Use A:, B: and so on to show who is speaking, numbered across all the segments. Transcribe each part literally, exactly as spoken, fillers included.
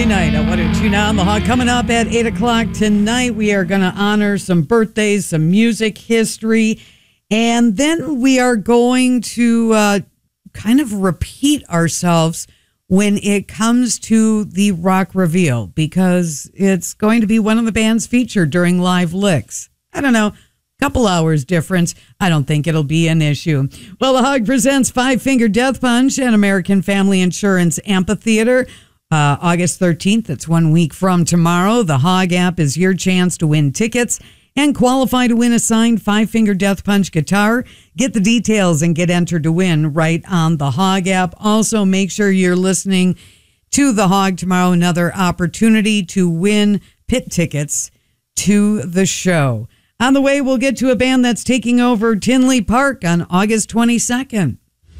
A: Thursday night. I want to tune on the Hog. Coming up at eight o'clock tonight, we are going to honor some birthdays, some music history, and then we are going to uh, kind of repeat ourselves when it comes to the rock reveal, because it's going to be one of the bands featured during Live Licks. I don't know. Couple hours difference. I don't think it'll be an issue. Well, the Hog presents Five Finger Death Punch at American Family Insurance Amphitheater. Uh, August thirteenth, that's one week from tomorrow. The Hog app is your chance to win tickets and qualify to win a signed Five Finger Death Punch guitar. Get the details and get entered to win right on the Hog app. Also, make sure you're listening to the Hog tomorrow. Another opportunity to win pit tickets to the show. On the way, we'll get to a band that's taking over Tinley Park on August twenty-second.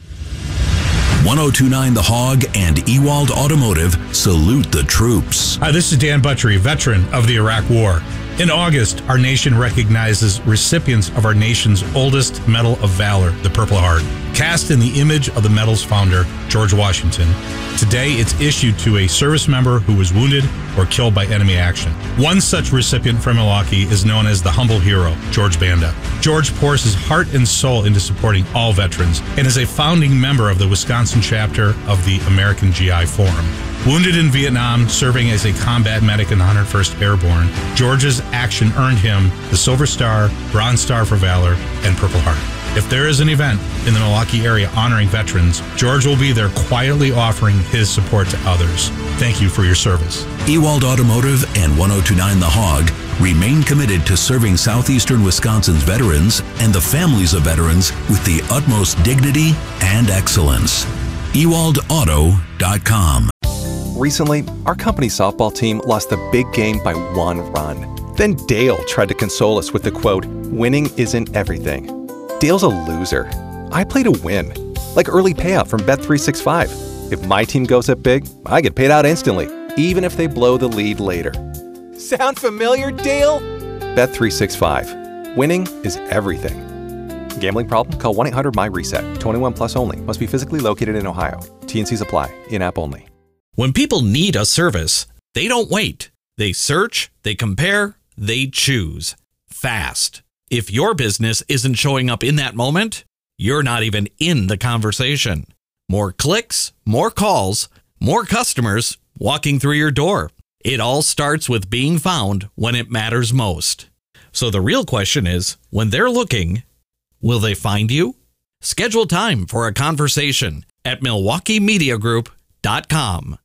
B: one oh two point nine The Hog and Ewald Automotive salute the troops.
C: Hi, this is Dan Butchery, veteran of the Iraq War. In August, our nation recognizes recipients of our nation's oldest Medal of Valor, the Purple Heart, cast in the image of the medal's founder, George Washington. Today, it's issued to a service member who was wounded or killed by enemy action. One such recipient from Milwaukee is known as the humble hero, George Banda. George pours his heart and soul into supporting all veterans and is a founding member of the Wisconsin chapter of the American G I Forum. Wounded in Vietnam, serving as a combat medic in the one hundred first Airborne, George's action earned him the Silver Star, Bronze Star for Valor, and Purple Heart. If there is an event in the Milwaukee area honoring veterans, George will be there quietly offering his support to others. Thank you for your service.
B: Ewald Automotive and one oh two point nine The Hog remain committed to serving southeastern Wisconsin's veterans and the families of veterans with the utmost dignity and excellence. Ewald Auto dot com.
D: Recently, our company's softball team lost the big game by one run. Then Dale tried to console us with the quote, "Winning isn't everything." Dale's a loser. I play to win, like early payout from Bet three sixty-five. If my team goes up big, I get paid out instantly, even if they blow the lead later. Sound familiar, Dale? Bet three sixty-five. Winning is everything. Gambling problem? Call one eight hundred M Y reset. twenty-one plus only. Must be physically located in Ohio. T and Cs apply. In-app only.
E: When people need a service, they don't wait. They search, they compare, they choose. Fast. If your business isn't showing up in that moment, you're not even in the conversation. More clicks, more calls, more customers walking through your door. It all starts with being found when it matters most. So the real question is, when they're looking, will they find you? Schedule time for a conversation at Milwaukee Media Group dot com.